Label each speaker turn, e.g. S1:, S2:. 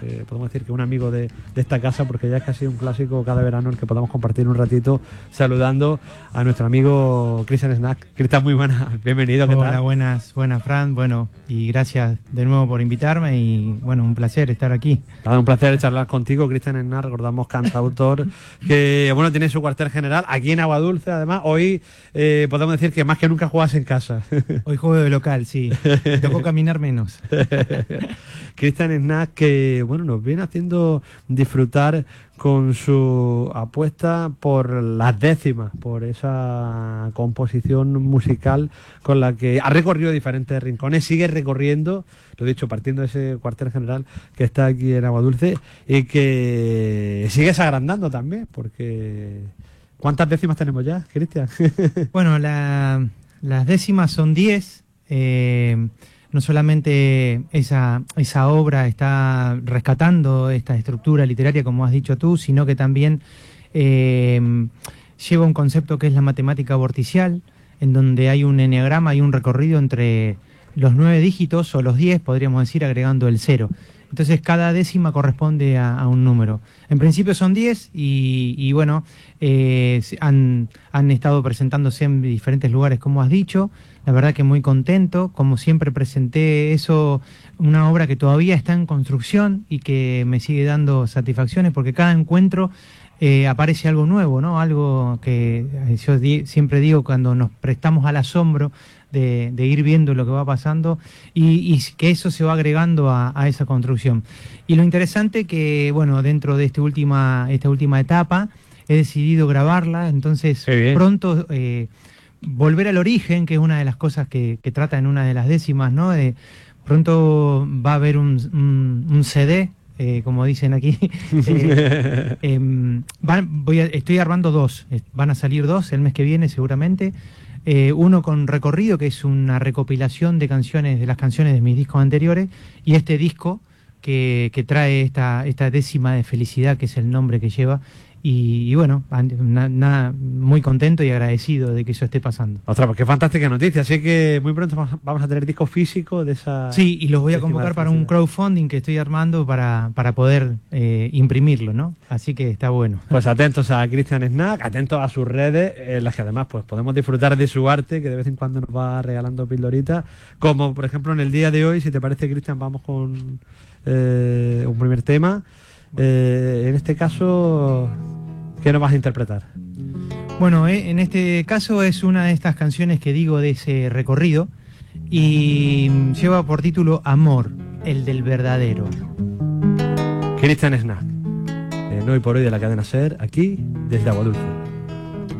S1: podemos decir que un amigo de esta casa, porque ya es casi un clásico cada verano el que podamos compartir un ratito saludando a nuestro amigo Christian Snack. Cristian, muy buenas, bienvenido. ¿Qué
S2: Hola,
S1: tal?
S2: buenas Fran, bueno, y gracias de nuevo por invitarme y bueno, un placer estar aquí.
S1: Nada, un placer charlar contigo, Christian Snack, recordamos cantautor que bueno, tiene su cuartel general aquí en Aguadulce, además, hoy podemos decir que más que nunca juegas en casa.
S2: Hoy juego de local, sí, me tocó caminar menos.
S1: Christian Snack, que bueno, nos viene haciendo disfrutar con su apuesta por las décimas, por esa composición musical con la que ha recorrido diferentes rincones, sigue recorriendo, lo he dicho, partiendo de ese cuartel general que está aquí en Aguadulce y que sigues agrandando también, porque ¿cuántas décimas tenemos ya, Cristian?
S2: Bueno, las décimas son 10. No solamente esa obra está rescatando esta estructura literaria, como has dicho tú, sino que también lleva un concepto que es la matemática vorticial, en donde hay un eneagrama y un recorrido entre los 9 dígitos, o los 10, podríamos decir, agregando el 0. Entonces cada décima corresponde a un número. En principio son 10 y bueno, han estado presentándose en diferentes lugares, como has dicho. La verdad que muy contento, como siempre presenté eso, una obra que todavía está en construcción y que me sigue dando satisfacciones porque cada encuentro aparece algo nuevo, ¿no? Algo que yo siempre digo cuando nos prestamos al asombro de ir viendo lo que va pasando y que eso se va agregando a esa construcción. Y lo interesante que, bueno, dentro de esta última etapa he decidido grabarla, entonces pronto volver al origen, que es una de las cosas que trata en una de las décimas, ¿no? Pronto va a haber un CD, como dicen aquí. Estoy armando 2, van a salir 2 el mes que viene seguramente. Uno con recorrido, que es una recopilación de las canciones de mis discos anteriores, y este disco que trae esta décima de felicidad, que es el nombre que lleva. Y bueno, muy contento y agradecido de que eso esté pasando.
S1: Ostras, pues qué fantástica noticia. Así que muy pronto vamos a tener disco físico de esa...
S2: Sí, y los voy a convocar para un crowdfunding que estoy armando para poder imprimirlo, ¿no? Así que está bueno.
S1: Pues atentos a Christian Snack, atentos a sus redes, en las que además pues podemos disfrutar de su arte, que de vez en cuando nos va regalando pildoritas. Como por ejemplo en el día de hoy, si te parece, Christian, vamos con un primer tema. En este caso, ¿qué nos vas a interpretar?
S2: Bueno, en este caso es una de estas canciones que digo de ese recorrido y lleva por título Amor, el del verdadero.
S1: Christian Snack, en Hoy por Hoy de la cadena SER, aquí desde Aguadulce.